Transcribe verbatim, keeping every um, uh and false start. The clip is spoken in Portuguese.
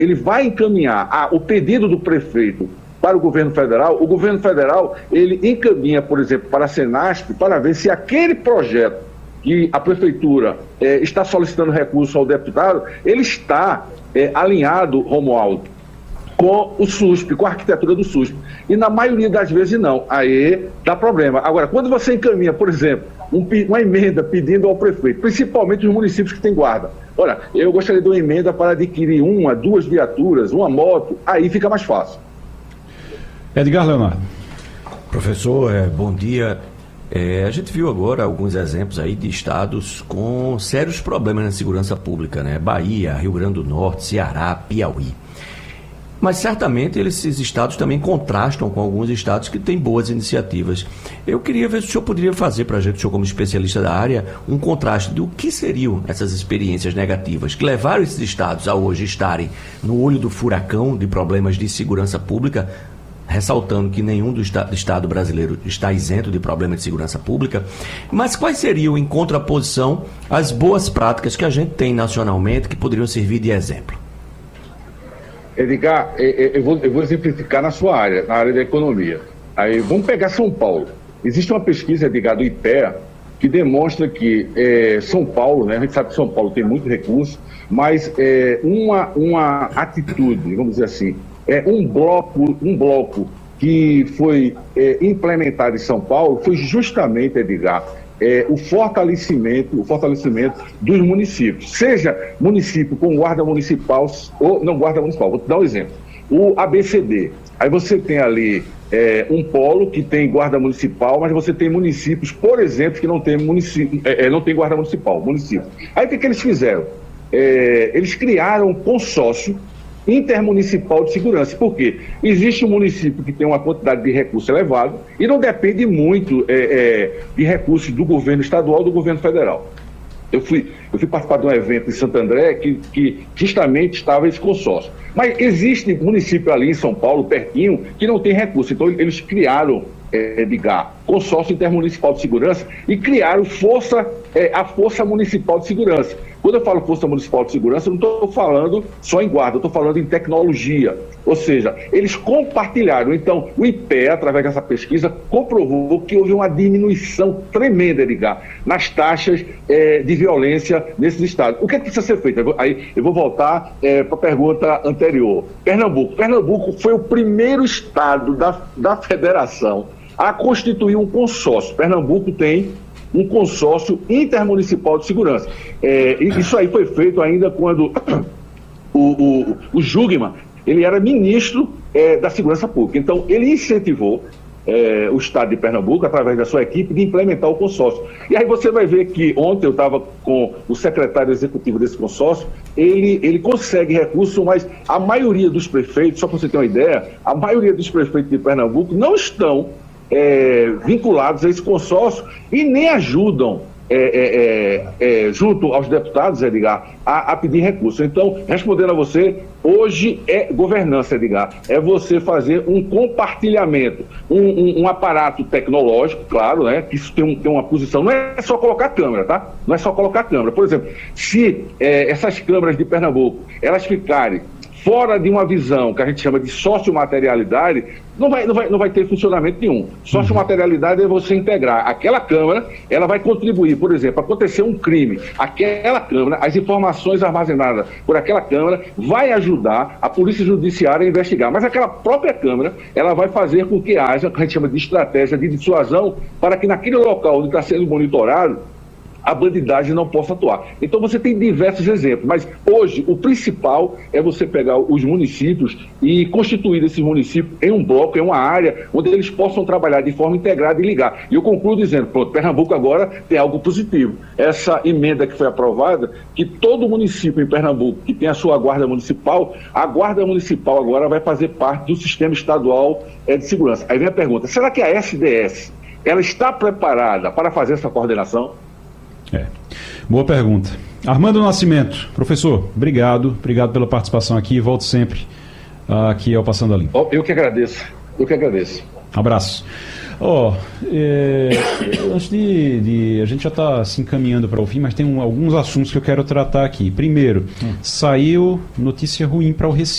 ele vai encaminhar a, o pedido do prefeito para o governo federal, o governo federal ele encaminha, por exemplo, para a Senasp para ver se aquele projeto que a prefeitura eh, está solicitando recurso ao deputado, ele está eh, alinhado, Romualdo, com o SUSP, com a arquitetura do SUSP. E na maioria das vezes não. Aí dá problema. Agora, quando você encaminha, por exemplo, um, uma emenda pedindo ao prefeito, principalmente os municípios que têm guarda, olha, eu gostaria de uma emenda para adquirir uma, duas viaturas, uma moto, aí fica mais fácil. Edgar Leonardo. Professor, é, bom dia. É, a gente viu agora alguns exemplos aí de estados com sérios problemas na segurança pública, né? Bahia, Rio Grande do Norte, Ceará, Piauí. Mas certamente esses estados também contrastam com alguns estados que têm boas iniciativas. Eu queria ver se o senhor poderia fazer para a gente, o senhor como especialista da área, um contraste do que seriam essas experiências negativas que levaram esses estados a hoje estarem no olho do furacão de problemas de segurança pública, ressaltando que nenhum do estado, estado brasileiro está isento de problemas de segurança pública, mas quais seriam, em contraposição, as boas práticas que a gente tem nacionalmente que poderiam servir de exemplo? Edgar, eu vou, eu vou exemplificar na sua área, na área da economia. Aí, vamos pegar São Paulo. Existe uma pesquisa, Edgar, do IPEA, que demonstra que é, São Paulo, né, a gente sabe que São Paulo tem muito recurso, mas é, uma, uma atitude, vamos dizer assim, é um bloco, um bloco que foi é, implementado em São Paulo foi justamente, Edgar, é, o fortalecimento, o fortalecimento dos municípios, seja município com guarda municipal ou não guarda municipal. Vou te dar um exemplo. O A B C D. Aí você tem ali é, um polo que tem guarda municipal, mas você tem municípios, por exemplo, que não tem, município, é, não tem guarda municipal, município. Aí o que, que eles fizeram? É, eles criaram um consórcio intermunicipal de segurança. Por quê? Existe um município que tem uma quantidade de recursos elevado e não depende muito é, é, de recursos do governo estadual ou do governo federal. Eu fui, eu fui participar de um evento em Santo André que, que justamente estava esse consórcio. Mas existe município ali em São Paulo, pertinho, que não tem recurso. Então eles criaram, é, Edgar, consórcio intermunicipal de segurança e criaram força, é, a Força Municipal de Segurança. Quando eu falo Força Municipal de Segurança, eu não estou falando só em guarda, eu estou falando em tecnologia. Ou seja, eles compartilharam. Então, o IPEA, através dessa pesquisa, comprovou que houve uma diminuição tremenda, Edgar, nas taxas é, de violência nesses estados. O que é que precisa ser feito? Eu vou, aí eu vou voltar é, para a pergunta anterior. Pernambuco. Pernambuco foi o primeiro estado da, da federação a constituir um consórcio. Pernambuco tem um consórcio intermunicipal de segurança. É, isso aí foi feito ainda quando o, o, o Jugman, ele era ministro é, da Segurança Pública. Então, ele incentivou é, o estado de Pernambuco, através da sua equipe, de implementar o consórcio. E aí você vai ver que ontem eu estava com o secretário executivo desse consórcio, ele, ele consegue recurso, mas a maioria dos prefeitos, só para você ter uma ideia, a maioria dos prefeitos de Pernambuco não estão É, vinculados a esse consórcio e nem ajudam é, é, é, junto aos deputados, Edgar, a, a pedir recurso. Então, respondendo a você, hoje é governança, Edgar, é você fazer um compartilhamento, um, um, um aparato tecnológico, claro, né, que isso tem, um, tem uma posição, não é só colocar câmera, tá? Não é só colocar câmera. Por exemplo, se é, essas câmeras de Pernambuco, elas ficarem fora de uma visão que a gente chama de sociomaterialidade, não vai, não vai, não vai ter funcionamento nenhum. Sociomaterialidade é você integrar. Aquela câmera, ela vai contribuir, por exemplo, acontecer um crime. Aquela câmera, as informações armazenadas por aquela câmera, vai ajudar a Polícia Judiciária a investigar. Mas aquela própria câmera, ela vai fazer com que haja, o que a gente chama de estratégia de dissuasão, para que naquele local onde está sendo monitorado, a bandidagem não possa atuar. Então você tem diversos exemplos, mas hoje o principal é você pegar os municípios e constituir esses municípios em um bloco, em uma área, onde eles possam trabalhar de forma integrada e ligar. E eu concluo dizendo, pronto, Pernambuco agora tem algo positivo. Essa emenda que foi aprovada, que todo município em Pernambuco que tem a sua guarda municipal, a guarda municipal agora vai fazer parte do sistema estadual de segurança. Aí vem a pergunta, será que a S D S, ela está preparada para fazer essa coordenação? É. Boa pergunta. Armando Nascimento, professor, obrigado, obrigado pela participação aqui, volte sempre uh, aqui ao Passando a Limpo. Oh, eu que agradeço, eu que agradeço. Abraço. Ó, oh, é, antes de, de... A gente já está se encaminhando para o fim, mas tem um, alguns assuntos que eu quero tratar aqui. Primeiro, hum. saiu notícia ruim para o Recife.